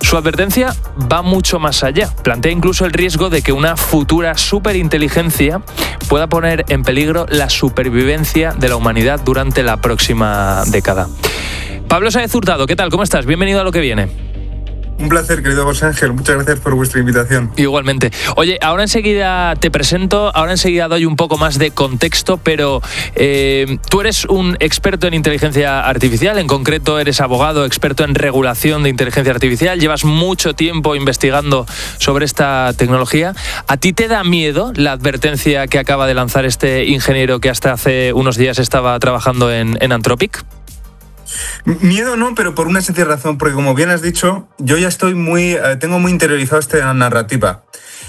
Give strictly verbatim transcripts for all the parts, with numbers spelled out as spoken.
Su advertencia va mucho más allá. Plantea incluso el riesgo de que una futura superinteligencia pueda poner en peligro la supervivencia de la humanidad durante la próxima década. Pablo Sáez Hurtado, ¿qué tal? ¿Cómo estás? Bienvenido a Lo que viene. Un placer, querido José Ángel. Muchas gracias por vuestra invitación. Igualmente. Oye, ahora enseguida te presento, ahora enseguida doy un poco más de contexto, pero eh, tú eres un experto en inteligencia artificial, en concreto eres abogado, experto en regulación de inteligencia artificial, llevas mucho tiempo investigando sobre esta tecnología. ¿A ti te da miedo la advertencia que acaba de lanzar este ingeniero que hasta hace unos días estaba trabajando en, en Anthropic? Miedo no, pero por una sencilla razón, porque como bien has dicho, yo ya estoy muy, eh, tengo muy interiorizado esta narrativa.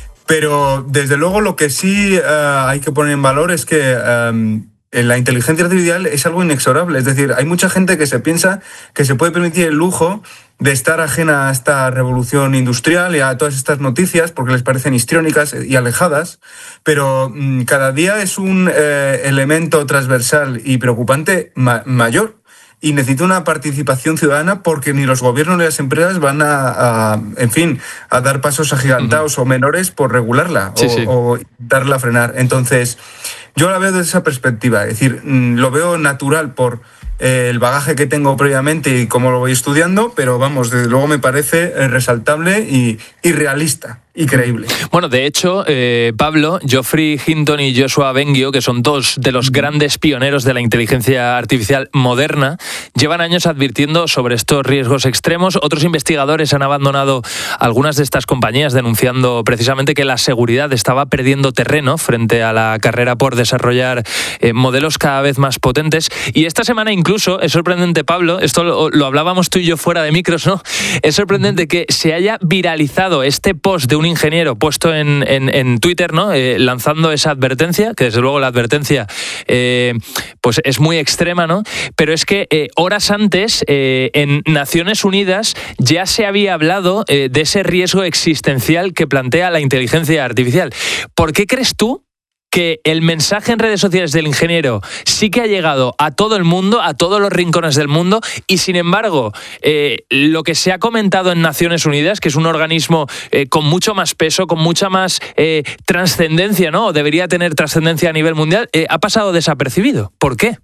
Pero desde luego lo que sí eh, hay que poner en valor es que eh, la inteligencia artificial es algo inexorable. Es decir, hay mucha gente que se piensa que se puede permitir el lujo de estar ajena a esta revolución industrial y a todas estas noticias porque les parecen histriónicas y alejadas, pero mmm, cada día es un eh, elemento transversal y preocupante ma- mayor. Y necesita una participación ciudadana porque ni los gobiernos ni las empresas van a, a en fin, a dar pasos agigantados uh-huh. o menores por regularla sí, o, sí. o darla a frenar. Entonces, yo la veo desde esa perspectiva. Es decir, lo veo natural por eh, el bagaje que tengo previamente y cómo lo voy estudiando, pero vamos, desde luego me parece resaltable y, y realista. Y creíble. Bueno, de hecho, eh, Pablo, Geoffrey Hinton y Joshua Bengio, que son dos de los grandes pioneros de la inteligencia artificial moderna, llevan años advirtiendo sobre estos riesgos extremos. Otros investigadores han abandonado algunas de estas compañías denunciando precisamente que la seguridad estaba perdiendo terreno frente a la carrera por desarrollar eh, modelos cada vez más potentes. Y esta semana incluso, es sorprendente, Pablo, esto lo, lo hablábamos tú y yo fuera de micros, ¿no? Es sorprendente que se haya viralizado este post de un ingeniero puesto en, en, en Twitter, ¿no? Eh, lanzando esa advertencia, que desde luego la advertencia eh, pues es muy extrema, ¿no? Pero es que eh, horas antes eh, en Naciones Unidas ya se había hablado eh, de ese riesgo existencial que plantea la inteligencia artificial. ¿Por qué crees tú que el mensaje en redes sociales del ingeniero sí que ha llegado a todo el mundo, a todos los rincones del mundo, y sin embargo, eh, lo que se ha comentado en Naciones Unidas, que es un organismo eh, con mucho más peso, con mucha más eh, trascendencia, ¿no? O debería tener trascendencia a nivel mundial, eh, ha pasado desapercibido? ¿Por qué?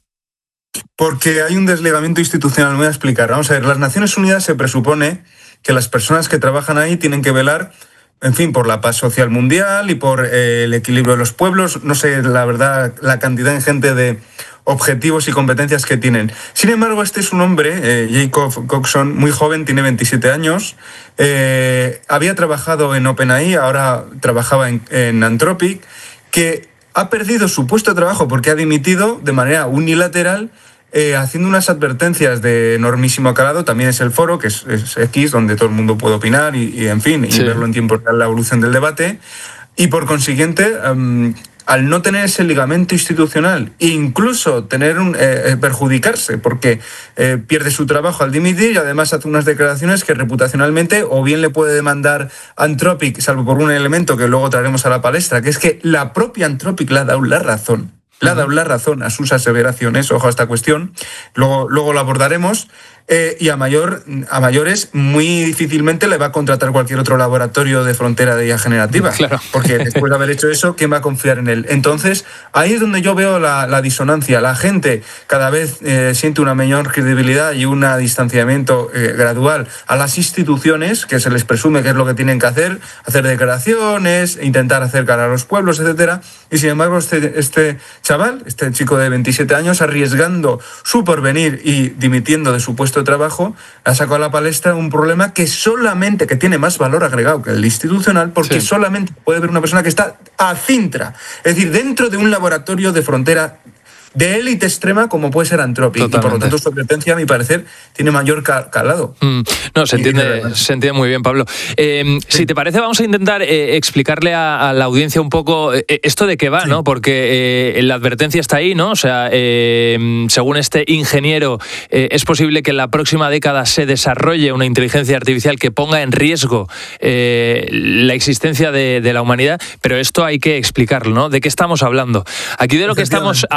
Porque hay un desligamiento institucional. Me voy a explicar. Vamos a ver, las Naciones Unidas se presupone que las personas que trabajan ahí tienen que velar, en fin, por la paz social mundial y por eh, el equilibrio de los pueblos. No sé, la verdad, la cantidad ingente de objetivos y competencias que tienen. Sin embargo, este es un hombre, eh, Jacob Coxon, muy joven, tiene veintisiete años, eh, había trabajado en OpenAI, ahora trabajaba en, en Anthropic, que ha perdido su puesto de trabajo porque ha dimitido de manera unilateral, Eh, haciendo unas advertencias de enormísimo calado. También es el foro, que es, es X, donde todo el mundo puede opinar y, y en fin, sí. y verlo en tiempo real, la evolución del debate. Y por consiguiente, um, al no tener ese ligamento institucional, incluso tener un, eh, perjudicarse, porque eh, pierde su trabajo al dimitir y además hace unas declaraciones que reputacionalmente o bien le puede demandar Anthropic, salvo por un elemento que luego traeremos a la palestra, que es que la propia Anthropic le ha dado la razón. Le ha dado la razón a sus aseveraciones, ojo a esta cuestión, luego, luego lo abordaremos, eh, y a, mayor, a mayores muy difícilmente le va a contratar cualquier otro laboratorio de frontera de I A generativa, claro. porque después de haber hecho eso, ¿quién va a confiar en él? Entonces, ahí es donde yo veo la, la disonancia. La gente cada vez eh, siente una mayor credibilidad y un distanciamiento eh, gradual a las instituciones, que se les presume que es lo que tienen que hacer, hacer declaraciones, intentar acercar a los pueblos, etcétera. Y sin embargo, este, este chaval, este chico de veintisiete años, arriesgando su porvenir y dimitiendo de su puesto de trabajo, ha sacado a la palestra un problema que solamente, que tiene más valor agregado que el institucional, porque sí. solamente puede ver una persona que está a cintra, es decir, dentro de un laboratorio de frontera de élite extrema como puede ser Anthropic. Totalmente. Y por lo tanto su advertencia, a mi parecer, tiene mayor calado. Mm, no, se entiende, se entiende muy bien, Pablo. Eh, sí. Si te parece, vamos a intentar eh, explicarle a, a la audiencia un poco eh, esto de qué va, sí. ¿no? Porque eh, la advertencia está ahí, ¿no? O sea, eh, según este ingeniero, eh, es posible que en la próxima década se desarrolle una inteligencia artificial que ponga en riesgo eh, la existencia de, de la humanidad, pero esto hay que explicarlo, ¿no? ¿De qué estamos hablando? Aquí de lo que estamos hablando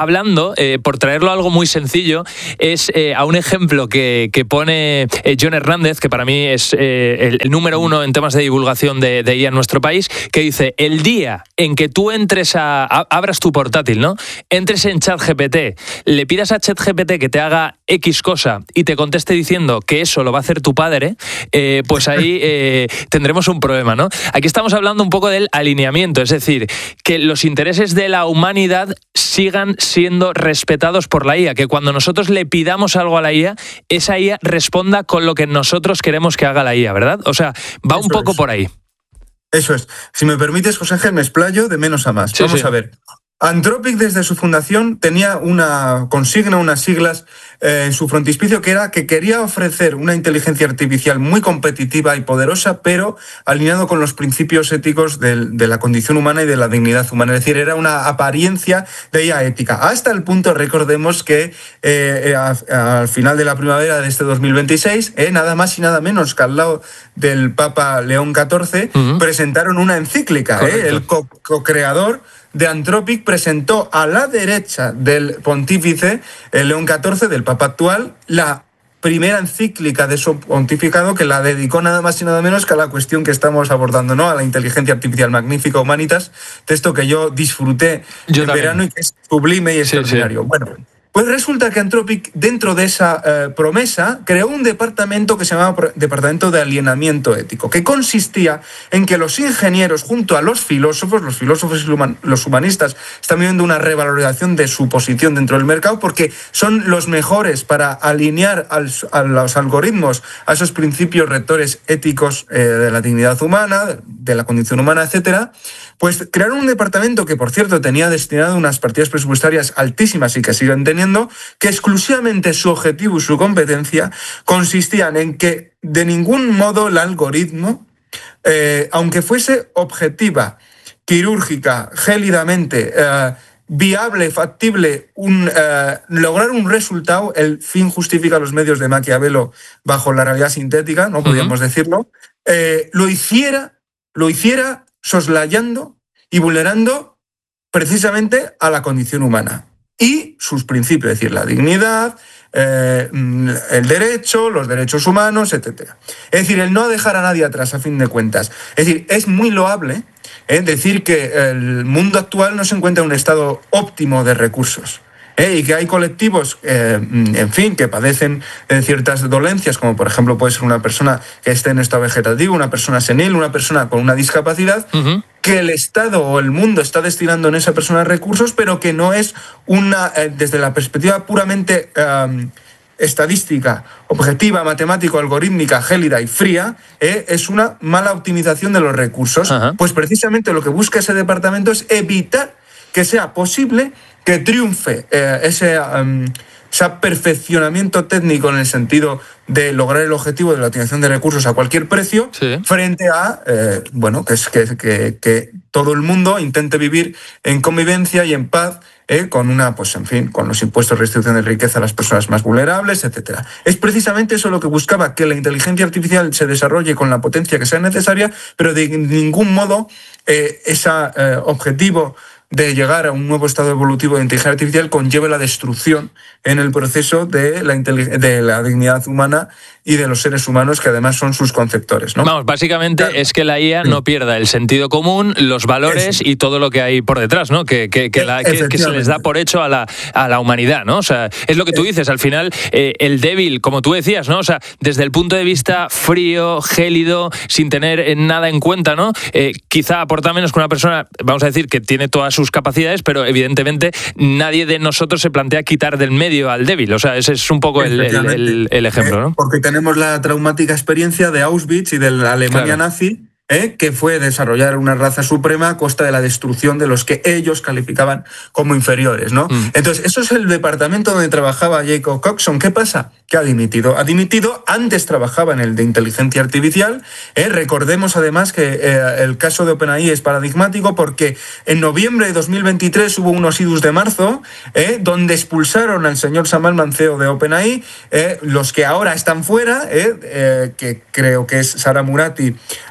esto, eh, por traerlo a algo muy sencillo, es eh, a un ejemplo que, que pone eh, John Hernández, que para mí es eh, el, el número uno en temas de divulgación de, de I A en nuestro país, que dice: el día en que tú entres a, a abras tu portátil, ¿no? Entres en ChatGPT, le pidas a ChatGPT que te haga X cosa y te conteste diciendo que eso lo va a hacer tu padre, eh, pues ahí eh, tendremos un problema, ¿no? Aquí estamos hablando un poco del alineamiento, es decir, que los intereses de la humanidad sigan siendo respetados por la I A, que cuando nosotros le pidamos algo a la I A, esa I A responda con lo que nosotros queremos que haga la I A, ¿verdad? O sea, va un poco por ahí. Eso es. Si me permites, José Ángel, me explayo de menos a más. Sí, Vamos sí. a ver. Anthropic, desde su fundación, tenía una consigna, unas siglas eh, en su frontispicio, que era que quería ofrecer una inteligencia artificial muy competitiva y poderosa, pero alineado con los principios éticos de, de la condición humana y de la dignidad humana. Es decir, era una apariencia de I A ética. Hasta el punto, recordemos, que eh, a, al final de la primavera de este dos mil veintiséis, eh, nada más y nada menos que al lado del Papa León catorce, uh-huh. presentaron una encíclica. Eh, el co- co-creador de Anthropic presentó a la derecha del pontífice, el León catorce, del Papa actual, la primera encíclica de su pontificado, que la dedicó nada más y nada menos que a la cuestión que estamos abordando, ¿no? A la inteligencia artificial magnífica Humanitas, texto que yo disfruté yo en también. verano y que es sublime y extraordinario. Sí, sí. Bueno, pues resulta que Anthropic, dentro de esa eh, promesa, creó un departamento que se llamaba Departamento de Alineamiento Ético, que consistía en que los ingenieros, junto a los filósofos, los filósofos y los humanistas, están viviendo una revalorización de su posición dentro del mercado, porque son los mejores para alinear al, a los algoritmos a esos principios rectores éticos eh, de la dignidad humana, de la condición humana, etcétera. Pues crearon un departamento que, por cierto, tenía destinado unas partidas presupuestarias altísimas y que siguen teniendo, que exclusivamente su objetivo y su competencia consistían en que de ningún modo el algoritmo, eh, aunque fuese objetiva, quirúrgica, gélidamente, eh, viable, factible, un, eh, lograr un resultado, el fin justifica los medios de Maquiavelo bajo la realidad sintética, no podríamos uh-huh. decirlo, eh, lo hiciera, lo hiciera soslayando y vulnerando precisamente a la condición humana y sus principios, es decir, la dignidad, eh, el derecho, los derechos humanos, etcétera. Es decir, el no dejar a nadie atrás, a fin de cuentas. Es decir, es muy loable eh, decir que el mundo actual no se encuentra en un estado óptimo de recursos. Eh, y que hay colectivos, eh, en fin, que padecen eh, ciertas dolencias, como por ejemplo puede ser una persona que esté en estado vegetativo, una persona senil, una persona con una discapacidad, uh-huh. que el Estado o el mundo está destinando en esa persona recursos, pero que no es una, eh, desde la perspectiva puramente eh, estadística, objetiva, matemático, algorítmica, gélida y fría, eh, es una mala optimización de los recursos. Uh-huh. Pues precisamente lo que busca ese departamento es evitar que sea posible que triunfe eh, ese, um, ese perfeccionamiento técnico en el sentido de lograr el objetivo de la optimización de recursos a cualquier precio, sí. frente a eh, bueno, que, es, que, que, que todo el mundo intente vivir en convivencia y en paz, eh, con una, pues en fin, con los impuestos de redistribución de riqueza a las personas más vulnerables, etcétera. Es precisamente eso lo que buscaba, que la inteligencia artificial se desarrolle con la potencia que sea necesaria, pero de ningún modo eh, ese eh, objetivo de llegar a un nuevo estado evolutivo de inteligencia artificial conlleve la destrucción en el proceso de la, de la dignidad humana y de los seres humanos, que además son sus conceptores, ¿no? Vamos, básicamente claro. es que la I A no pierda el sentido común, los valores Eso. y todo lo que hay por detrás, ¿no? Que, que, que, la, que, que se les da por hecho a la, a la humanidad, ¿no? O sea, es lo que tú dices, al final, eh, el débil, como tú decías, ¿no? O sea, desde el punto de vista frío, gélido, sin tener nada en cuenta, ¿no? Eh, quizá aporta menos que una persona, vamos a decir, que tiene todas sus capacidades, pero evidentemente nadie de nosotros se plantea quitar del medio al débil. O sea, ese es un poco el, el, el, el ejemplo, ¿no? Porque tenemos la traumática experiencia de Auschwitz y de la Alemania claro. nazi, ¿eh? que fue desarrollar una raza suprema a costa de la destrucción de los que ellos calificaban como inferiores, ¿no? Mm. Entonces, eso es el departamento donde trabajaba Jacob Coxon. ¿Qué pasa? Que ha dimitido. Ha dimitido, antes trabajaba en el de inteligencia artificial. ¿eh? Recordemos además que eh, el caso de OpenAI es paradigmático porque en noviembre de dos mil veintitrés hubo unos idus de marzo, ¿eh? donde expulsaron al señor Sam Altman, C E O de OpenAI, ¿eh? los que ahora están fuera, ¿eh? Eh, que creo que es Sara Murati, uh,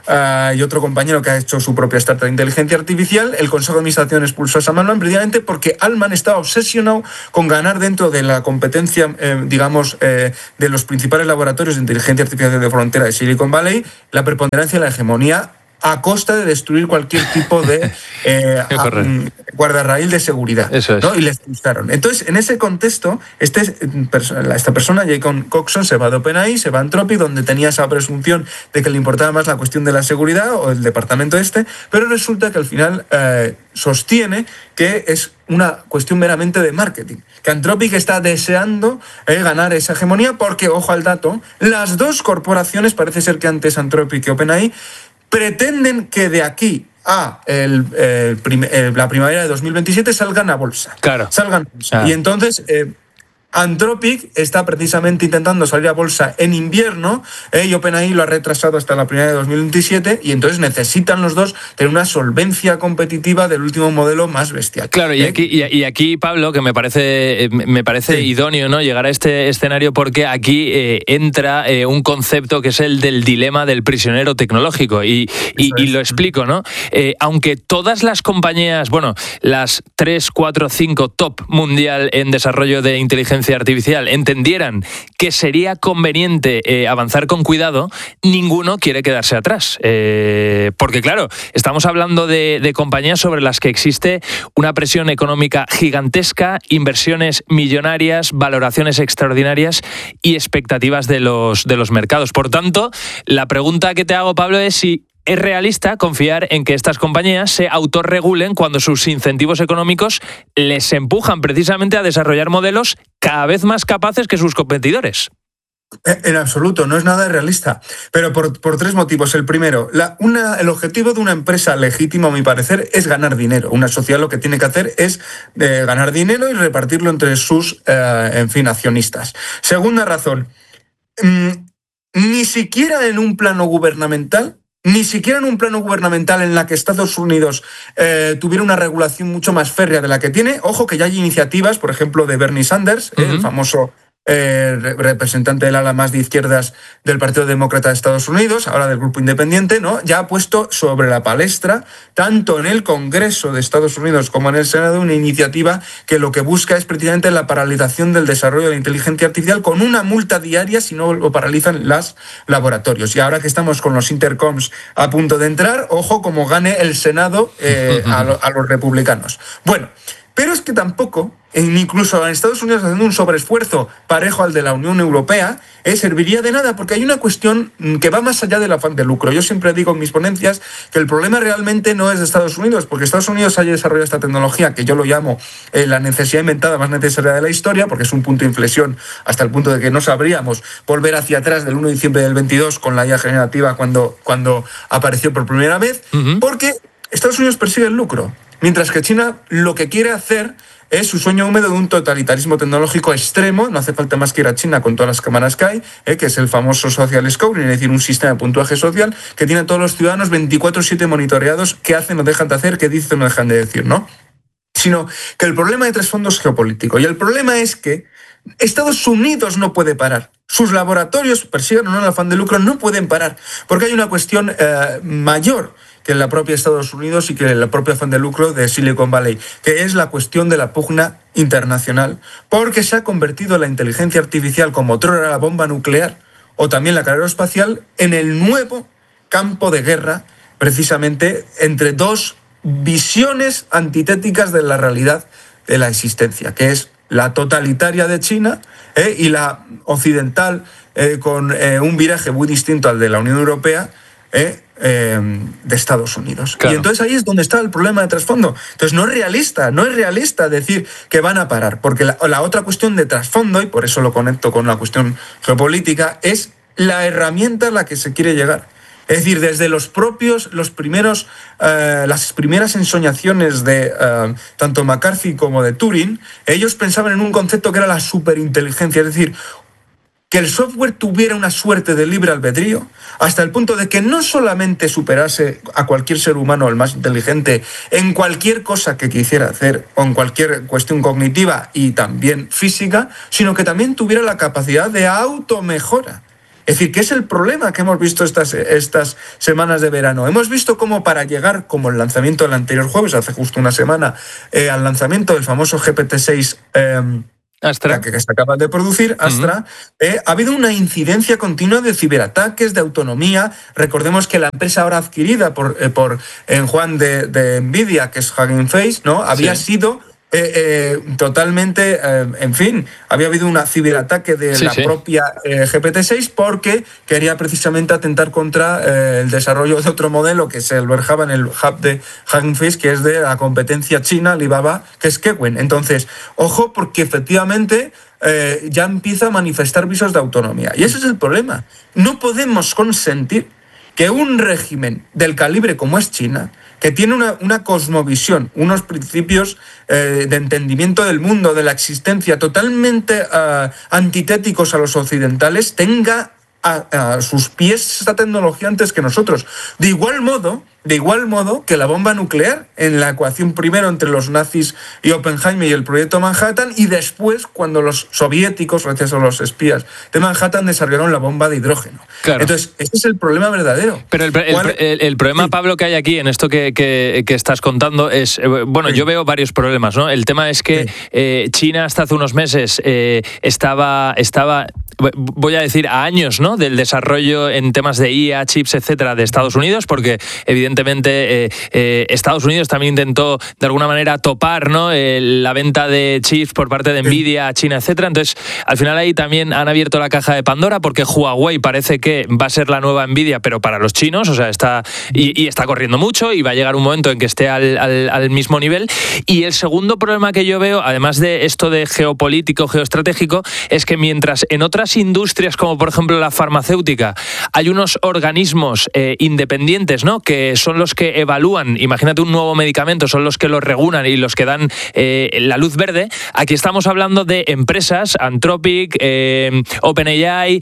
hay otro compañero que ha hecho su propia startup de inteligencia artificial. El Consejo de Administración expulsó a Sam Altman precisamente porque Altman estaba obsesionado con ganar dentro de la competencia, eh, digamos, eh, de los principales laboratorios de inteligencia artificial de frontera de Silicon Valley, la preponderancia y la hegemonía a costa de destruir cualquier tipo de eh, a, guardarraíl de seguridad. Eso es. ¿no? Y les gustaron. Entonces, en ese contexto, este, esta persona, Jacob Coxon, se va de OpenAI, se va a Anthropic, donde tenía esa presunción de que le importaba más la cuestión de la seguridad o el departamento este, pero resulta que al final eh, sostiene que es una cuestión meramente de marketing, que Anthropic está deseando eh, ganar esa hegemonía porque, ojo al dato, las dos corporaciones, parece ser que antes Anthropic que OpenAI, pretenden que de aquí a el, el prim, el, la primavera de dos mil veintisiete salgan a bolsa. Claro. Salgan a bolsa. Ah. Y entonces eh, Anthropic está precisamente intentando salir a bolsa en invierno eh, y OpenAI lo ha retrasado hasta la primavera de dos mil veintisiete y entonces necesitan los dos tener una solvencia competitiva del último modelo más bestial. Claro, y ¿eh? aquí, y, y aquí Pablo, que me parece, me parece sí. idóneo, ¿no?, llegar a este escenario porque aquí eh, entra eh, un concepto que es el del dilema del prisionero tecnológico y, y, y lo explico, ¿no? Eh, aunque todas las compañías, bueno, las tres, cuatro, cinco top mundial en desarrollo de inteligencia artificial entendieran que sería conveniente eh, avanzar con cuidado, ninguno quiere quedarse atrás. Eh, porque claro, estamos hablando de, de compañías sobre las que existe una presión económica gigantesca, inversiones millonarias, valoraciones extraordinarias y expectativas de los, de los mercados. Por tanto, la pregunta que te hago, Pablo, es si ¿es realista confiar en que estas compañías se autorregulen cuando sus incentivos económicos les empujan precisamente a desarrollar modelos cada vez más capaces que sus competidores? En absoluto, no es nada realista, pero por, por tres motivos. El primero, la, una, el objetivo de una empresa legítima, a mi parecer, es ganar dinero. Una sociedad lo que tiene que hacer es eh, ganar dinero y repartirlo entre sus, eh, en fin, accionistas. Segunda razón, mmm, ni siquiera en un plano gubernamental Ni siquiera en un plano gubernamental en la que Estados Unidos eh, tuviera una regulación mucho más férrea de la que tiene. Ojo que ya hay iniciativas, por ejemplo, de Bernie Sanders, uh-huh. eh, el famoso eh, representante del ala más de izquierdas del Partido Demócrata de Estados Unidos, ahora del Grupo Independiente, ¿no? Ya ha puesto sobre la palestra, tanto en el Congreso de Estados Unidos como en el Senado, una iniciativa que lo que busca es precisamente la paralización del desarrollo de la inteligencia artificial con una multa diaria si no lo paralizan los laboratorios. Y ahora que estamos con los intercoms a punto de entrar, ojo como gane el Senado eh, a, lo, a los republicanos. Bueno, pero es que tampoco, incluso en Estados Unidos haciendo un sobreesfuerzo parejo al de la Unión Europea, eh, serviría de nada, porque hay una cuestión que va más allá del afán de lucro. Yo siempre digo en mis ponencias que el problema realmente no es de Estados Unidos, porque Estados Unidos haya desarrollado esta tecnología, que yo lo llamo eh, la necesidad inventada más necesaria de la historia, porque es un punto de inflexión hasta el punto de que no sabríamos volver hacia atrás del uno de diciembre del veintidós con la I A generativa cuando, cuando apareció por primera vez, uh-huh. porque Estados Unidos persigue el lucro. Mientras que China lo que quiere hacer es su sueño húmedo de un totalitarismo tecnológico extremo. No hace falta más que ir a China con todas las cámaras que hay, eh, que es el famoso social scoring, es decir, un sistema de puntuaje social que tiene a todos los ciudadanos veinticuatro siete monitoreados, qué hacen o dejan de hacer, qué dicen o dejan de decir, ¿no? Sino que el problema de trasfondo es geopolítico. Y el problema es que Estados Unidos no puede parar. Sus laboratorios, persigan o no el afán de lucro, no pueden parar. Porque hay una cuestión eh, mayor que la propia Estados Unidos y que la propia afán de lucro de Silicon Valley, que es la cuestión de la pugna internacional, porque se ha convertido la inteligencia artificial, como otrora era la bomba nuclear o también la carrera espacial, en el nuevo campo de guerra, precisamente entre dos visiones antitéticas de la realidad de la existencia, que es la totalitaria de China eh, y la occidental eh, con eh, un viraje muy distinto al de la Unión Europea, eh, Eh, de Estados Unidos. Claro. Y entonces ahí es donde está el problema de trasfondo. Entonces no es realista, no es realista decir que van a parar, porque la, la otra cuestión de trasfondo, y por eso lo conecto con la cuestión geopolítica, es la herramienta a la que se quiere llegar. Es decir, desde los propios, los primeros, eh, las primeras ensoñaciones de eh, tanto McCarthy como de Turing, ellos pensaban en un concepto que era la superinteligencia, es decir, que el software tuviera una suerte de libre albedrío hasta el punto de que no solamente superase a cualquier ser humano, el más inteligente, en cualquier cosa que quisiera hacer o en cualquier cuestión cognitiva y también física, sino que también tuviera la capacidad de automejora. Es decir, ¿qué es el problema que hemos visto estas, estas semanas de verano? Hemos visto cómo para llegar, como el lanzamiento del anterior jueves, hace justo una semana, eh, al lanzamiento del famoso G P T seis eh, Astra. Que, que se acaba de producir, Astra, uh-huh. eh, ha habido una incidencia continua de ciberataques, de autonomía. Recordemos que la empresa ahora adquirida por, eh, por eh, Juan de, de Nvidia, que es Hugging Face, ¿no? Había sí. sido eh, eh, totalmente, eh, en fin, había habido un ciberataque de sí, la sí. propia eh, G P T seis porque quería precisamente atentar contra eh, el desarrollo de otro modelo que se albergaba en el hub de Hugging Face, que es de la competencia china, Alibaba, que es Kiwen. Entonces, ojo, porque efectivamente eh, ya empieza a manifestar visos de autonomía. Y ese es el problema. No podemos consentir que un régimen del calibre como es China, que tiene una, una cosmovisión, unos principios eh, de entendimiento del mundo, de la existencia, totalmente uh, antitéticos a los occidentales, tenga a, a sus pies esta tecnología antes que nosotros. De igual modo, de igual modo que la bomba nuclear en la ecuación primero entre los nazis y Oppenheimer y el proyecto Manhattan, y después cuando los soviéticos, gracias a los espías de Manhattan, desarrollaron la bomba de hidrógeno. Claro. Entonces, este es el problema verdadero. Pero el, el, el, el problema, sí. Pablo, que hay aquí en esto que, que, que estás contando es, bueno, sí. yo veo varios problemas, ¿no? El tema es que sí. eh, China hasta hace unos meses eh, estaba, estaba, voy a decir, a años, ¿no?, del desarrollo en temas de I A, chips, etcétera, de Estados Unidos, porque evidentemente Eh, eh, Estados Unidos también intentó de alguna manera topar, ¿no?, eh, la venta de chips por parte de Nvidia a China, etcétera. Entonces, al final ahí también han abierto la caja de Pandora, porque Huawei parece que va a ser la nueva Nvidia, pero para los chinos, o sea, está y, y está corriendo mucho y va a llegar un momento en que esté al, al, al mismo nivel. Y el segundo problema que yo veo, además de esto de geopolítico, geoestratégico, es que mientras en otras industrias, como por ejemplo la farmacéutica, hay unos organismos eh, independientes, ¿no?, que son los que evalúan, imagínate un nuevo medicamento, son los que lo regulan y los que dan eh, la luz verde. Aquí estamos hablando de empresas, Anthropic, eh, OpenAI,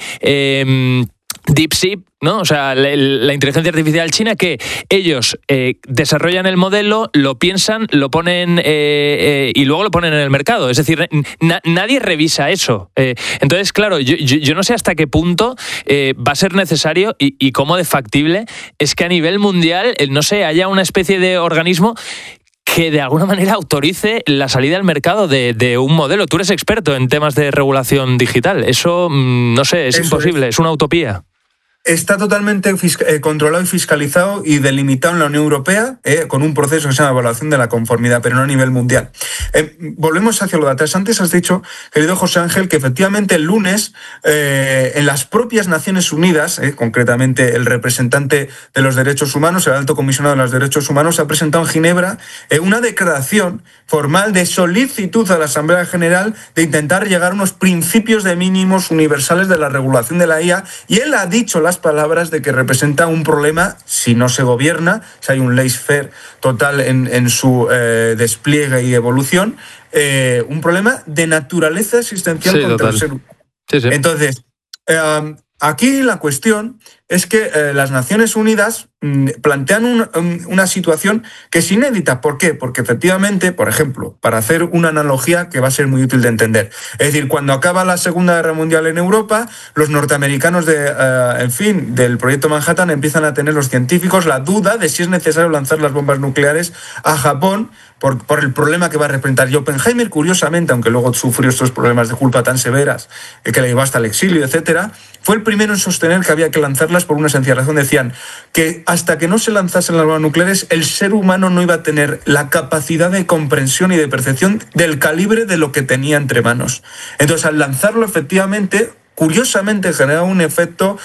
eh, DeepSeek, ¿no? O sea, la, la inteligencia artificial china, que ellos eh, desarrollan el modelo, lo piensan, lo ponen eh, eh, y luego lo ponen en el mercado. Es decir, na, nadie revisa eso. Eh, entonces, claro, yo, yo, yo no sé hasta qué punto eh, va a ser necesario y, y cómo de factible es que a nivel mundial, eh, no sé, haya una especie de organismo que de alguna manera autorice la salida al mercado de, de un modelo. Tú eres experto en temas de regulación digital. Eso, no sé, es eso imposible, es. es una utopía. Está totalmente fisc- eh, controlado y fiscalizado y delimitado en la Unión Europea eh, con un proceso que se llama evaluación de la conformidad, pero no a nivel mundial. Eh, volvemos hacia lo de atrás. Antes has dicho, querido José Ángel, que efectivamente el lunes eh, en las propias Naciones Unidas, eh, concretamente el representante de los derechos humanos, el alto comisionado de los derechos humanos, ha presentado en Ginebra eh, una declaración formal de solicitud a la Asamblea General de intentar llegar a unos principios de mínimos universales de la regulación de la I A, y él ha dicho las palabras de que representa un problema si no se gobierna, si hay un laissez-faire total en, en su eh, despliegue y evolución, eh, un problema de naturaleza existencial sí, contra total. el ser humano. Sí, sí. Entonces, eh, aquí la cuestión es que eh, las Naciones Unidas mm, plantean un, un, una situación que es inédita. ¿Por qué? Porque efectivamente, por ejemplo, para hacer una analogía que va a ser muy útil de entender, es decir, cuando acaba la Segunda Guerra Mundial en Europa, los norteamericanos de, eh, en fin, del proyecto Manhattan empiezan a tener los científicos la duda de si es necesario lanzar las bombas nucleares a Japón por, por el problema que va a representar. Y Oppenheimer, curiosamente, aunque luego sufrió estos problemas de culpa tan severas eh, que le llevó hasta el exilio, etcétera, fue el primero en sostener que había que lanzarlas por una sencilla razón. Decían que hasta que no se lanzasen las bombas nucleares, el ser humano no iba a tener la capacidad de comprensión y de percepción del calibre de lo que tenía entre manos. Entonces, al lanzarlo, efectivamente, curiosamente generaba un efecto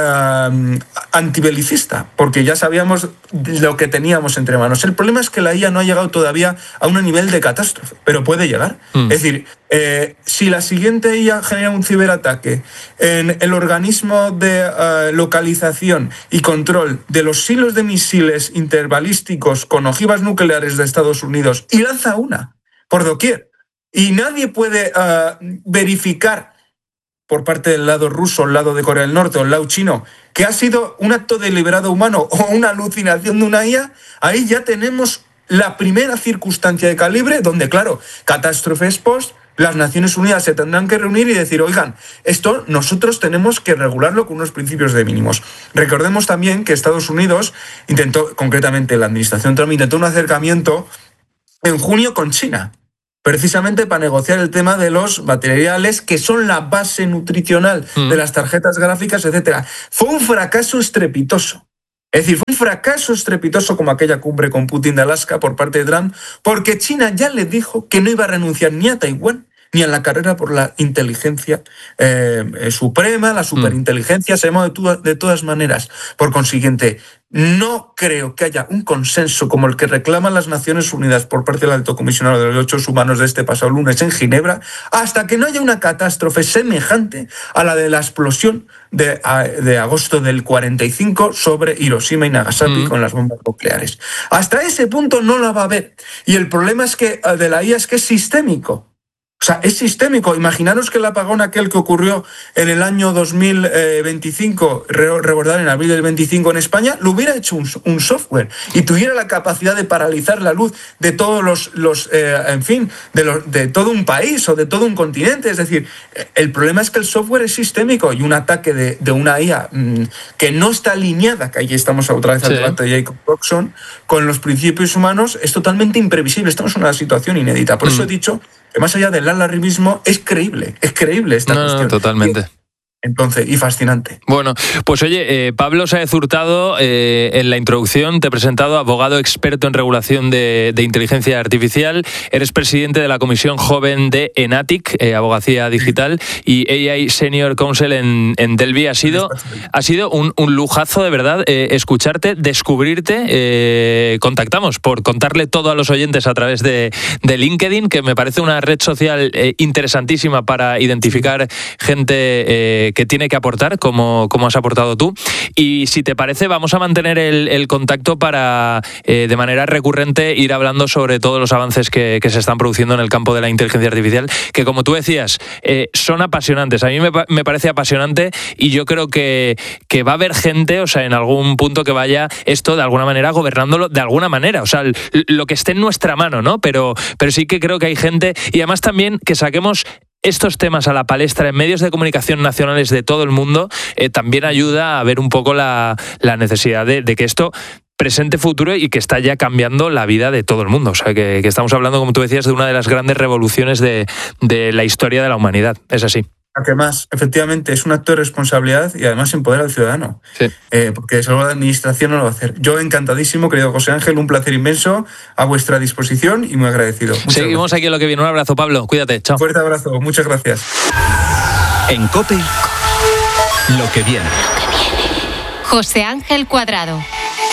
uh, antibelicista, porque ya sabíamos lo que teníamos entre manos. El problema es que la I A no ha llegado todavía a un nivel de catástrofe, pero puede llegar. Mm. Es decir, eh, si la siguiente I A genera un ciberataque en el organismo de uh, localización y control de los silos de misiles interbalísticos con ojivas nucleares de Estados Unidos y lanza una por doquier, y nadie puede uh, verificar por parte del lado ruso, el lado de Corea del Norte o el lado chino, que ha sido un acto deliberado humano o una alucinación de una I A, ahí ya tenemos la primera circunstancia de calibre donde, claro, catástrofes post, las Naciones Unidas se tendrán que reunir y decir, oigan, esto nosotros tenemos que regularlo con unos principios de mínimos. Recordemos también que Estados Unidos intentó, concretamente la administración Trump, intentó un acercamiento en junio con China, precisamente para negociar el tema de los materiales que son la base nutricional mm. de las tarjetas gráficas, etcétera. Fue un fracaso estrepitoso. Es decir, fue un fracaso estrepitoso como aquella cumbre con Putin de Alaska por parte de Trump, porque China ya le dijo que no iba a renunciar ni a Taiwán ni a la carrera por la inteligencia eh, suprema, la superinteligencia, se llama de, tu, de todas maneras. Por consiguiente, no creo que haya un consenso como el que reclaman las Naciones Unidas por parte del Alto Comisionado de los Derechos Humanos de este pasado lunes en Ginebra, hasta que no haya una catástrofe semejante a la de la explosión de, de agosto del cuarenta y cinco sobre Hiroshima y Nagasaki mm. con las bombas nucleares. Hasta ese punto no la va a haber. Y el problema es que de la I A es que es sistémico. O sea, es sistémico. Imaginaros que el apagón aquel que ocurrió en el año dos mil veinticinco, recordar, en abril del veinticinco en España, lo hubiera hecho un, un software y tuviera la capacidad de paralizar la luz de todos los, los eh, en fin, de, los, de todo un país o de todo un continente. Es decir, el problema es que el software es sistémico y un ataque de, de una I A mmm, que no está alineada, que ahí estamos otra vez al sí. debate de Jacob Roxon, con los principios humanos, es totalmente imprevisible. Estamos en una situación inédita. Por mm. eso he dicho que más allá del alarmismo, es creíble, es creíble esta no, cuestión. No, totalmente. Entonces, y fascinante. Bueno, pues oye, eh, Pablo Sáez Hurtado, eh, en la introducción te he presentado abogado experto en regulación de, de inteligencia artificial, eres presidente de la Comisión Joven de Enatic, eh, Abogacía Digital, y A I Senior Counsel en, en Delvi. Ha sido, ha sido un, un lujazo, de verdad, eh, escucharte, descubrirte. Eh, contactamos por contarle todo a los oyentes a través de, de LinkedIn, que me parece una red social eh, interesantísima para identificar gente eh, que tiene que aportar, como, como has aportado tú. Y si te parece, vamos a mantener el, el contacto para, eh, de manera recurrente, ir hablando sobre todos los avances que, que se están produciendo en el campo de la inteligencia artificial, que, como tú decías, eh, son apasionantes. A mí me, me parece apasionante y yo creo que, que va a haber gente, o sea, en algún punto que vaya esto, de alguna manera, gobernándolo de alguna manera. O sea, lo que esté en nuestra mano, ¿no? Pero, pero sí que creo que hay gente, y además también que saquemos estos temas a la palestra en medios de comunicación nacionales de todo el mundo, eh, también ayuda a ver un poco la, la necesidad de, de que esto presente futuro y que está ya cambiando la vida de todo el mundo. O sea, que, que estamos hablando, como tú decías, de una de las grandes revoluciones de, de la historia de la humanidad. Es así. Además, efectivamente, es un acto de responsabilidad y además empodera al ciudadano. Sí. Eh, porque solo la administración no lo va a hacer. Yo encantadísimo, querido José Ángel, un placer inmenso, a vuestra disposición y muy agradecido. Muchas Seguimos gracias. Aquí en Lo que viene. Un abrazo, Pablo. Cuídate. Chao. Un fuerte abrazo. Muchas gracias. En COPE, Lo que viene. José Ángel Cuadrado.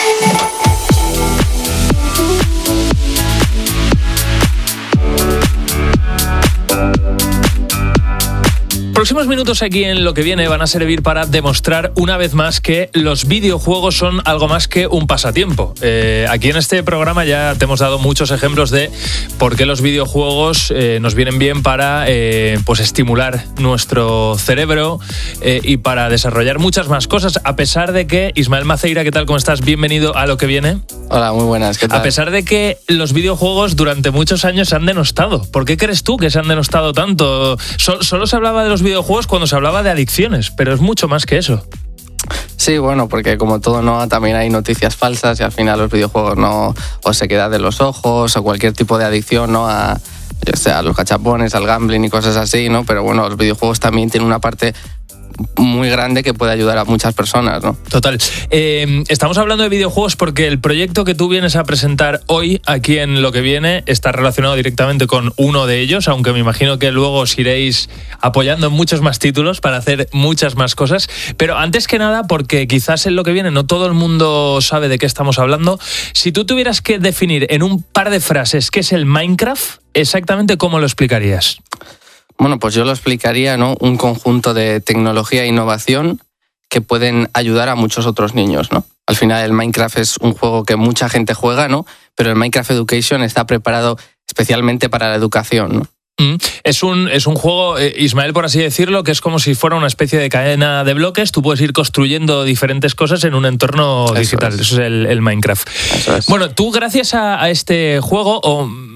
Próximos minutos aquí en Lo que viene van a servir para demostrar una vez más que los videojuegos son algo más que un pasatiempo. Eh, aquí en este programa ya te hemos dado muchos ejemplos de por qué los videojuegos eh, nos vienen bien para eh, pues estimular nuestro cerebro eh, y para desarrollar muchas más cosas, a pesar de que, Ismael Maceira, ¿qué tal? ¿Cómo estás? Bienvenido a Lo que viene. Hola, muy buenas, ¿qué tal? A pesar de que los videojuegos durante muchos años se han denostado. ¿Por qué crees tú que se han denostado tanto? So- solo se hablaba de los videojuegos videojuegos cuando se hablaba de adicciones, pero es mucho más que eso. Sí, bueno, porque como todo, no, también hay noticias falsas y al final los videojuegos no o se queda de los ojos o cualquier tipo de adicción, ¿no? A, yo sé, a los cachapones, al gambling y cosas así, ¿no? Pero bueno, los videojuegos también tienen una parte muy grande que puede ayudar a muchas personas, ¿no? Total. Eh, estamos hablando de videojuegos porque el proyecto que tú vienes a presentar hoy aquí en Lo que viene está relacionado directamente con uno de ellos, aunque me imagino que luego os iréis apoyando en muchos más títulos para hacer muchas más cosas. Pero antes que nada, porque quizás en Lo que viene no todo el mundo sabe de qué estamos hablando, si tú tuvieras que definir en un par de frases qué es el Minecraft, exactamente ¿cómo lo explicarías? Bueno, pues yo lo explicaría, ¿no? Un conjunto de tecnología e innovación que pueden ayudar a muchos otros niños, ¿no? Al final el Minecraft es un juego que mucha gente juega, ¿no? Pero el Minecraft Education está preparado especialmente para la educación, ¿no? Es un, es un juego, eh, Ismael, por así decirlo, que es como si fuera una especie de cadena de bloques. Tú puedes ir construyendo diferentes cosas en un entorno Eso digital. Es. Eso es el, el Minecraft. Eso es. Bueno, tú gracias a, a este juego, o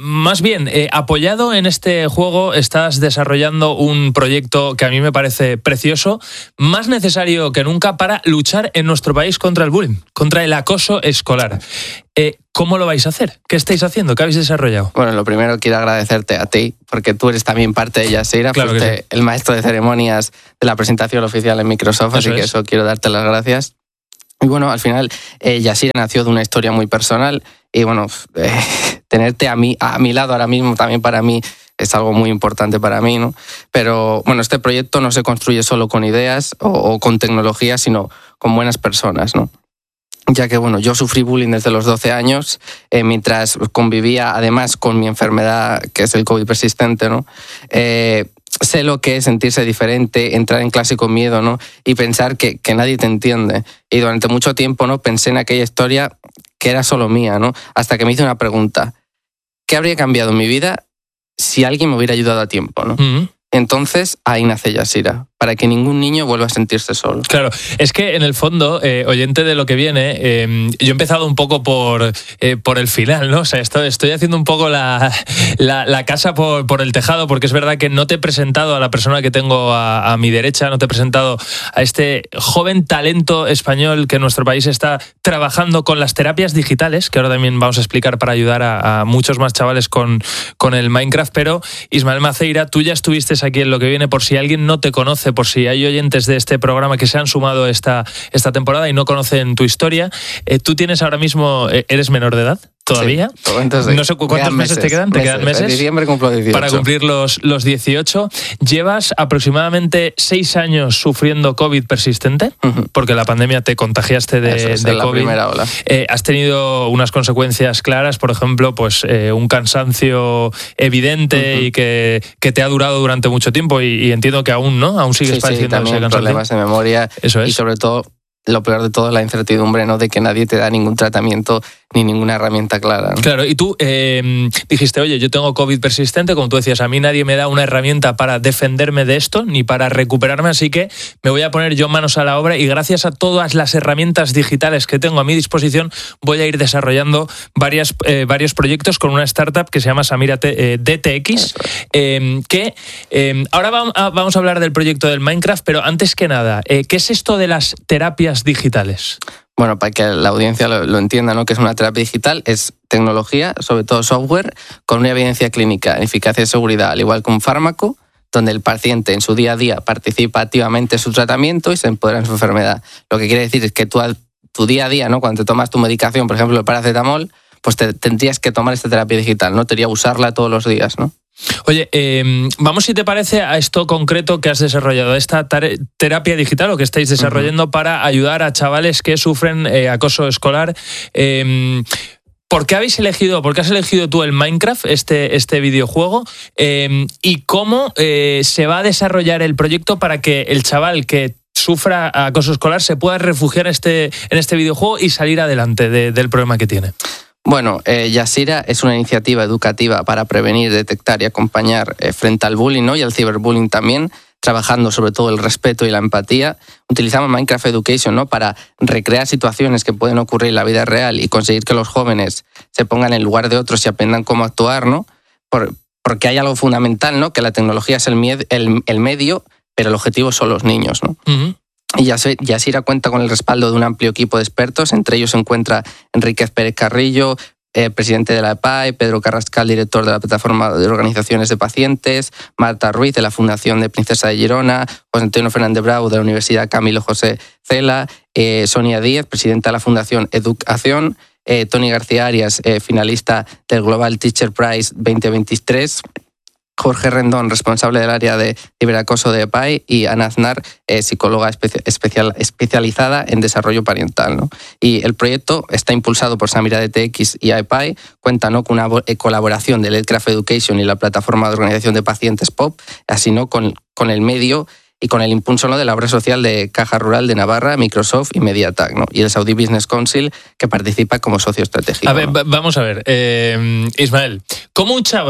más bien, eh, apoyado en este juego, estás desarrollando un proyecto que a mí me parece precioso, más necesario que nunca para luchar en nuestro país contra el bullying, contra el acoso escolar. Eh, ¿Cómo lo vais a hacer? ¿Qué estáis haciendo? ¿Qué habéis desarrollado? Bueno, lo primero quiero agradecerte a ti, porque tú eres también parte de Yasira, claro fuiste sí. el maestro de ceremonias de la presentación oficial en Microsoft, eso así es. Que eso quiero darte las gracias. Y bueno, al final, eh, Yasira nació de una historia muy personal y bueno, eh, tenerte a mí, a mi lado ahora mismo también para mí es algo muy importante para mí, ¿no? Pero bueno, este proyecto no se construye solo con ideas o, o con tecnología, sino con buenas personas, ¿no? Ya que bueno, yo sufrí bullying desde los doce años, eh, mientras convivía además con mi enfermedad, que es el COVID persistente, ¿no? Eh, sé lo que es sentirse diferente, entrar en clase con miedo, ¿no? Y pensar que, que nadie te entiende. Y durante mucho tiempo, ¿no? Pensé en aquella historia que era solo mía, ¿no? Hasta que me hice una pregunta. ¿Qué habría cambiado en mi vida si alguien me hubiera ayudado a tiempo, ¿no? Mm-hmm. Entonces, ahí nace Yasira, para que ningún niño vuelva a sentirse solo. Claro, es que en el fondo, eh, oyente de lo que viene, eh, yo he empezado un poco por, eh, por el final, ¿no? O sea, estoy, estoy haciendo un poco la, la, la casa por, por el tejado, porque es verdad que no te he presentado a la persona que tengo a, a mi derecha, no te he presentado a este joven talento español que en nuestro país está trabajando con las terapias digitales, que ahora también vamos a explicar para ayudar a, a muchos más chavales con, con el Minecraft, pero Ismael Maceira, tú ya estuviste aquí en lo que viene, por si alguien no te conoce, por si hay oyentes de este programa que se han sumado esta, esta temporada y no conocen tu historia. Eh, ¿Tú tienes ahora mismo, eh, eres menor de edad? ¿Todavía? Sí, entonces, no sé cuántos meses, meses te quedan. ¿Te meses, quedan meses? En diciembre cumplo dieciocho. Para cumplir los, los dieciocho. Llevas aproximadamente seis años sufriendo COVID persistente, uh-huh. porque la pandemia te contagiaste de, Eso es, de en COVID. La primera ola. Eh, has tenido unas consecuencias claras, por ejemplo, pues eh, un cansancio evidente uh-huh. y que, que te ha durado durante mucho tiempo y, y entiendo que aún, ¿no? Aún sigues sí, padeciendo sí, ese cansancio. Problemas de memoria. Eso es. Y sobre todo, lo peor de todo es la incertidumbre, ¿no? De que nadie te da ningún tratamiento ni ninguna herramienta clara, ¿no? Claro, y tú eh, dijiste, oye, yo tengo COVID persistente, como tú decías, a mí nadie me da una herramienta para defenderme de esto, ni para recuperarme, así que me voy a poner yo manos a la obra y gracias a todas las herramientas digitales que tengo a mi disposición, voy a ir desarrollando varias, eh, varios proyectos con una startup que se llama Samira T, eh, D T X, eh, que eh, ahora vamos a, vamos a hablar del proyecto del Minecraft, pero antes que nada, eh, ¿qué es esto de las terapias digitales? Bueno, para que la audiencia lo, lo entienda, ¿no? Que es una terapia digital, es tecnología, sobre todo software, con una evidencia clínica, eficacia y seguridad, al igual que un fármaco, donde el paciente en su día a día participa activamente en su tratamiento y se empodera en su enfermedad. Lo que quiere decir es que tú, tu día a día, ¿no? Cuando te tomas tu medicación, por ejemplo el paracetamol, pues te, tendrías que tomar esta terapia digital, ¿no? Tendrías que usarla todos los días, ¿no? Oye, eh, vamos si te parece a esto concreto que has desarrollado, esta tare- terapia digital o que estáis desarrollando uh-huh. para ayudar a chavales que sufren eh, acoso escolar. Eh, ¿Por qué habéis elegido, por qué has elegido tú el Minecraft, este, este videojuego? Eh, ¿Y cómo eh, se va a desarrollar el proyecto para que el chaval que sufra acoso escolar se pueda refugiar este, en este videojuego y salir adelante de, del problema que tiene? Bueno, eh, Yasira es una iniciativa educativa para prevenir, detectar y acompañar eh, frente al bullying, ¿no? Y al ciberbullying también, trabajando sobre todo el respeto y la empatía. Utilizamos Minecraft Education, ¿no? Para recrear situaciones que pueden ocurrir en la vida real y conseguir que los jóvenes se pongan en lugar de otros y aprendan cómo actuar, ¿no? Por, porque hay algo fundamental, ¿no? Que la tecnología es el, mie- el, el medio, pero el objetivo son los niños, ¿no? Uh-huh. Y Yasira cuenta con el respaldo de un amplio equipo de expertos, entre ellos se encuentra Enríquez Pérez Carrillo, eh, presidente de la E P A I, Pedro Carrascal, director de la Plataforma de Organizaciones de Pacientes, Marta Ruiz, de la Fundación de Princesa de Girona, José Antonio Fernández Bravo, de la Universidad Camilo José Cela, eh, Sonia Díez, presidenta de la Fundación Educación, eh, Tony García Arias, eh, finalista del Global Teacher Prize veinte veintitrés, Jorge Rendón, responsable del área de ciberacoso de E P A I, y Ana Aznar, eh, psicóloga espe- especial, especializada en desarrollo parental, ¿no? Y el proyecto está impulsado por Samira D T X y E P A I, cuenta, ¿no? con una colaboración de Ledcraft Education y la plataforma de organización de pacientes P O P, así no con, con el medio y con el impulso, ¿no? de la obra social de Caja Rural de Navarra, Microsoft y Mediatek, ¿no? Y el Saudi Business Council, que participa como socio estratégico. A ver, ¿no? vamos a ver, eh, Ismael, ¿cómo un chaval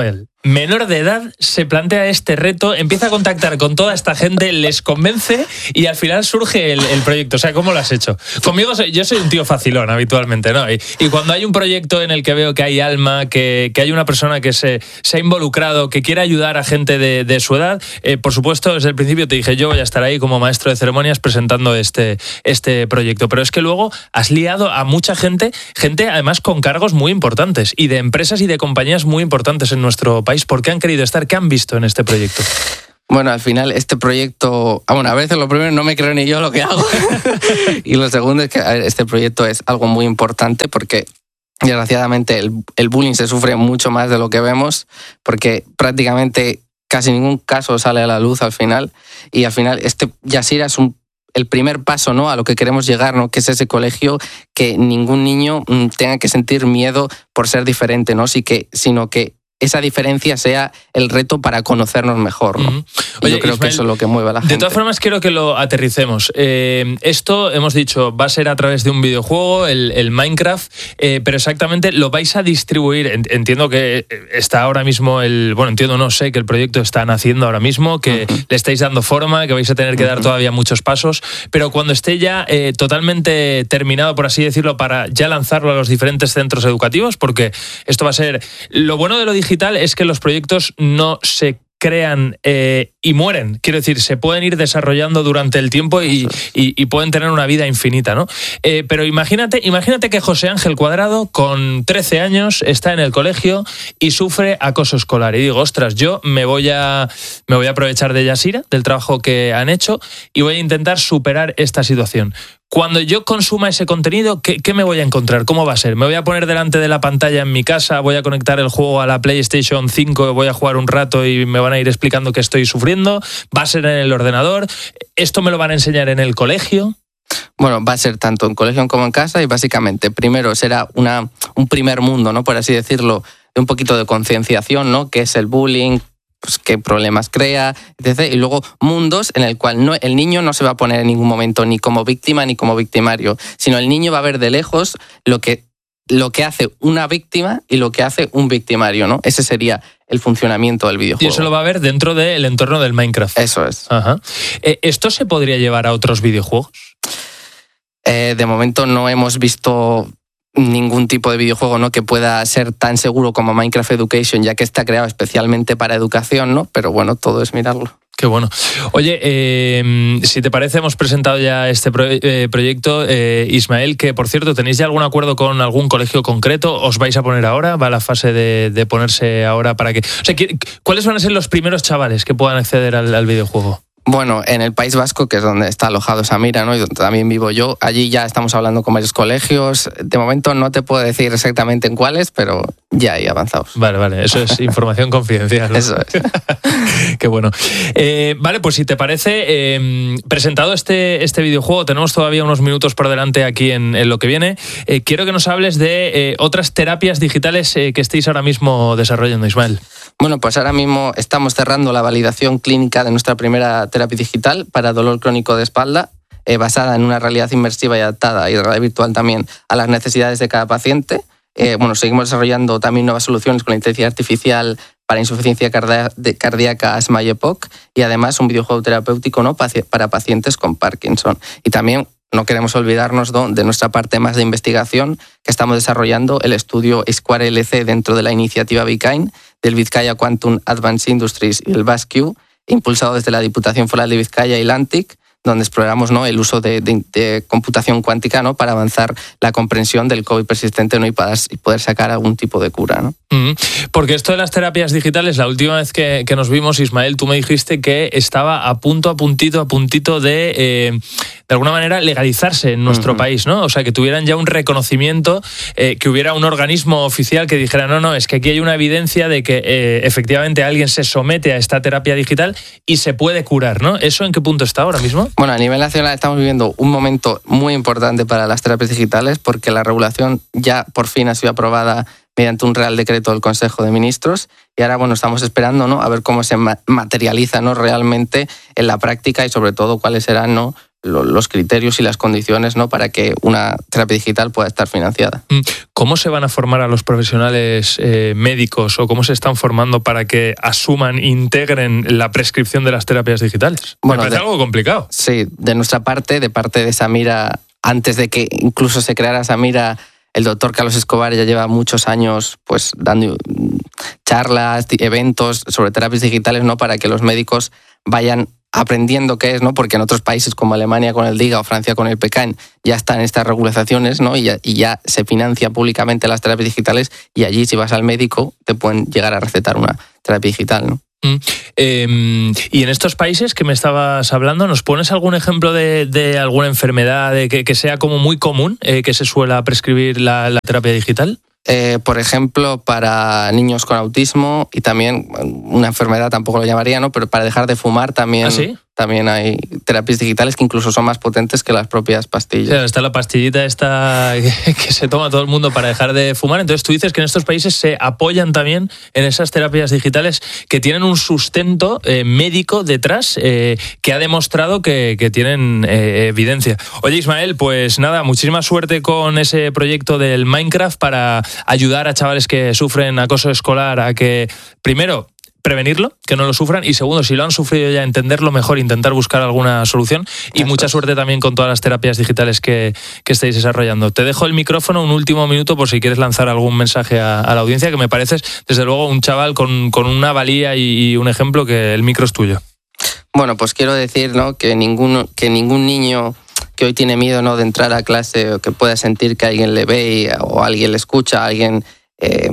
menor de edad se plantea este reto, empieza a contactar con toda esta gente, les convence y al final surge el, el proyecto. O sea, ¿cómo lo has hecho? Conmigo, yo soy un tío facilón habitualmente, ¿no? Y, y cuando hay un proyecto en el que veo que hay alma, que, que hay una persona que se, se ha involucrado, que quiere ayudar a gente de, de su edad, eh, por supuesto, desde el principio te dije, yo voy a estar ahí como maestro de ceremonias presentando este, este proyecto. Pero es que luego has liado a mucha gente, gente además con cargos muy importantes y de empresas y de compañías muy importantes en nuestro país. ¿Por qué han querido estar? ¿Qué han visto en este proyecto? Bueno, al final este proyecto, bueno, a veces lo primero no me creo ni yo lo que hago y lo segundo es que a ver, este proyecto es algo muy importante porque desgraciadamente el, el bullying se sufre mucho más de lo que vemos porque prácticamente casi ningún caso sale a la luz al final y al final este Yasira es un el primer paso, ¿no?, a lo que queremos llegar, ¿no?, que es ese colegio que ningún niño tenga que sentir miedo por ser diferente, ¿no?, sí que, sino que esa diferencia sea el reto para conocernos mejor, ¿no? Uh-huh. Oye, yo creo Ismael, que eso es lo que mueve a la gente. De todas formas, quiero que lo aterricemos. Eh, esto, hemos dicho, va a ser a través de un videojuego, el, el Minecraft, eh, pero exactamente lo vais a distribuir. Entiendo que está ahora mismo el... Bueno, entiendo, no sé, que el proyecto está naciendo ahora mismo, que uh-huh. le estáis dando forma, que vais a tener que uh-huh. dar todavía muchos pasos, pero cuando esté ya eh, totalmente terminado, por así decirlo, para ya lanzarlo a los diferentes centros educativos, porque esto va a ser... Lo bueno de lo digital es que los proyectos no se crean eh, y mueren. Quiero decir, se pueden ir desarrollando durante el tiempo y, y, y pueden tener una vida infinita, ¿no? Eh, pero imagínate, imagínate que José Ángel Cuadrado, con trece años, está en el colegio y sufre acoso escolar. Y digo, ostras, yo me voy a, me voy a aprovechar de Yasira, del trabajo que han hecho, y voy a intentar superar esta situación. Cuando yo consuma ese contenido, ¿qué, ¿qué me voy a encontrar? ¿Cómo va a ser? ¿Me voy a poner delante de la pantalla en mi casa? ¿Voy a conectar el juego a la PlayStation cinco? ¿Voy a jugar un rato y me van a ir explicando qué estoy sufriendo? ¿Va a ser en el ordenador? ¿Esto me lo van a enseñar en el colegio? Bueno, va a ser tanto en colegio como en casa y básicamente primero será una, un primer mundo, ¿no?, por así decirlo, de un poquito de concienciación, ¿no?, que es el bullying, pues qué problemas crea, etcétera. Y luego mundos en el cual no, el niño no se va a poner en ningún momento ni como víctima ni como victimario, sino el niño va a ver de lejos lo que, lo que hace una víctima y lo que hace un victimario, ¿no? Ese sería el funcionamiento del videojuego. Y eso lo va a ver dentro del entorno del Minecraft. Eso es. Ajá. Eh, ¿Esto se podría llevar a otros videojuegos? Eh, de momento no hemos visto ningún tipo de videojuego, ¿no?, que pueda ser tan seguro como Minecraft Education, ya que está creado especialmente para educación, ¿no? Pero bueno, todo es mirarlo. Qué bueno. Oye, eh, si te parece, hemos presentado ya este pro, eh, proyecto, eh, Ismael, que por cierto, ¿tenéis ya algún acuerdo con algún colegio concreto? ¿Os vais a poner ahora? ¿Va la fase de, de ponerse ahora para que...? O sea, ¿cuáles van a ser los primeros chavales que puedan acceder al, al videojuego? Bueno, en el País Vasco, que es donde está alojado Samira, ¿no?, y donde también vivo yo, allí ya estamos hablando con varios colegios. De momento no te puedo decir exactamente en cuáles, pero ya hay avanzados. Vale, vale, eso es información confidencial, ¿no? Eso es. Qué bueno. Eh, vale, pues si te parece, eh, presentado este, este videojuego, tenemos todavía unos minutos por delante aquí en, en lo que viene. Eh, quiero que nos hables de eh, otras terapias digitales eh, que estéis ahora mismo desarrollando, Ismael. Bueno, pues ahora mismo estamos cerrando la validación clínica de nuestra primera terapia digital para dolor crónico de espalda, eh, basada en una realidad inmersiva y adaptada y realidad virtual también a las necesidades de cada paciente. Eh, bueno, seguimos desarrollando también nuevas soluciones con la inteligencia artificial para insuficiencia cardíaca, asma y E P O C, y además un videojuego terapéutico, ¿no?, para pacientes con Parkinson. Y también no queremos olvidarnos de nuestra parte más de investigación, que estamos desarrollando el estudio Square L C dentro de la iniciativa Vikain, del Vizcaya Quantum Advanced Industries y el VASQ, impulsado desde la Diputación Foral de Vizcaya y Lantic, donde exploramos, ¿no?, el uso de, de, de computación cuántica, ¿no?, para avanzar la comprensión del COVID persistente, ¿no?, y para y poder sacar algún tipo de cura, ¿no? Mm-hmm. Porque esto de las terapias digitales, la última vez que, que nos vimos, Ismael, tú me dijiste que estaba a punto, a puntito, a puntito de, eh, de alguna manera, legalizarse en nuestro mm-hmm. país, ¿no? O sea, que tuvieran ya un reconocimiento, eh, que hubiera un organismo oficial que dijera, no, no, es que aquí hay una evidencia de que eh, efectivamente alguien se somete a esta terapia digital y se puede curar, ¿no? ¿Eso en qué punto está ahora mismo? Bueno, a nivel nacional estamos viviendo un momento muy importante para las terapias digitales porque la regulación ya por fin ha sido aprobada mediante un Real Decreto del Consejo de Ministros y ahora, bueno, estamos esperando, ¿no?, a ver cómo se materializa, ¿no?, realmente en la práctica y sobre todo cuáles serán, ¿no?, lo, los criterios y las condiciones, ¿no?, para que una terapia digital pueda estar financiada. ¿Cómo se van a formar a los profesionales eh, médicos o cómo se están formando para que asuman, integren la prescripción de las terapias digitales? Bueno, Me parece de, algo complicado. Sí, de nuestra parte, de parte de Samira, antes de que incluso se creara Samira, el doctor Carlos Escobar ya lleva muchos años pues dando charlas, eventos sobre terapias digitales, ¿no?, para que los médicos vayan aprendiendo qué es, ¿no? Porque en otros países como Alemania con el DIGA o Francia con el P C A N ya están estas regulaciones, ¿no? Y ya, y ya se financia públicamente las terapias digitales, y allí si vas al médico te pueden llegar a recetar una terapia digital, ¿no? Mm. Eh, y en estos países que me estabas hablando, ¿nos pones algún ejemplo de, de alguna enfermedad de que, que sea como muy común eh, que se suela prescribir la, la terapia digital? Eh, por ejemplo, para niños con autismo, y también una enfermedad tampoco lo llamaría, ¿no?, pero para dejar de fumar también, ¿Ah, sí? también hay terapias digitales que incluso son más potentes que las propias pastillas. O sea, está la pastillita esta que se toma todo el mundo para dejar de fumar. Entonces tú dices que en estos países se apoyan también en esas terapias digitales que tienen un sustento eh, médico detrás eh, que ha demostrado que, que tienen eh, evidencia. Oye, Ismael, pues nada, muchísima suerte con ese proyecto del Minecraft para ayudar a chavales que sufren acoso escolar a que, primero, prevenirlo, que no lo sufran, y segundo, si lo han sufrido ya, entenderlo mejor, intentar buscar alguna solución. Y Eso mucha es. suerte también con todas las terapias digitales que, que estáis desarrollando. Te dejo el micrófono un último minuto por si quieres lanzar algún mensaje a, a la audiencia, que me pareces, desde luego, un chaval con, con una valía y, y un ejemplo, que el micro es tuyo. Bueno, pues quiero decir, ¿no?, que ningún, que ningún niño que hoy tiene miedo, ¿no?, de entrar a clase, o que pueda sentir que alguien le ve y, o alguien le escucha, alguien... Eh,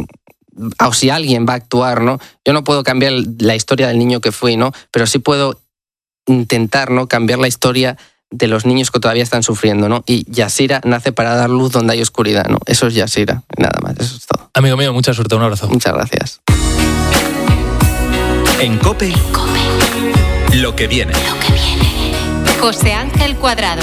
o si alguien va a actuar, ¿no? Yo no puedo cambiar la historia del niño que fui, ¿no? Pero sí puedo intentar, ¿no?, cambiar la historia de los niños que todavía están sufriendo, ¿no? Y Yasira nace para dar luz donde hay oscuridad, ¿no? Eso es Yasira, nada más, eso es todo. Amigo mío, mucha suerte, un abrazo. Muchas gracias. En COPE, COPE. Lo que viene. Lo que viene. José Ángel Cuadrado.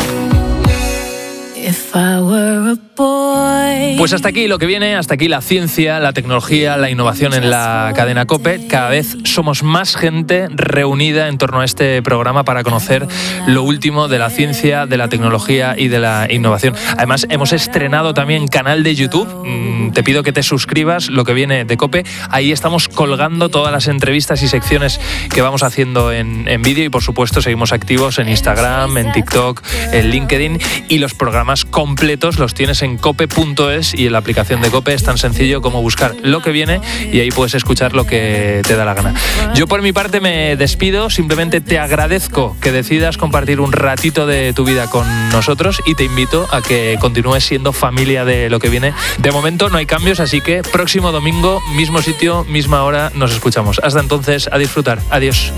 Pues hasta aquí lo que viene, hasta aquí la ciencia, la tecnología, la innovación en la cadena COPE. Cada vez somos más gente reunida en torno a este programa para conocer lo último de la ciencia, de la tecnología y de la innovación. Además, hemos estrenado también canal de YouTube. Te pido que te suscribas, lo que viene de COPE. Ahí estamos colgando todas las entrevistas y secciones que vamos haciendo en, en vídeo, y por supuesto seguimos activos en Instagram, en TikTok, en LinkedIn, y los programas completos los tienes en cope punto es, y en la aplicación de COPE es tan sencillo como buscar lo que viene y ahí puedes escuchar lo que te da la gana. Yo por mi parte me despido, simplemente te agradezco que decidas compartir un ratito de tu vida con nosotros y te invito a que continúes siendo familia de lo que viene. De momento no hay cambios, así que próximo domingo, mismo sitio, misma hora, nos escuchamos. Hasta entonces, a disfrutar. Adiós.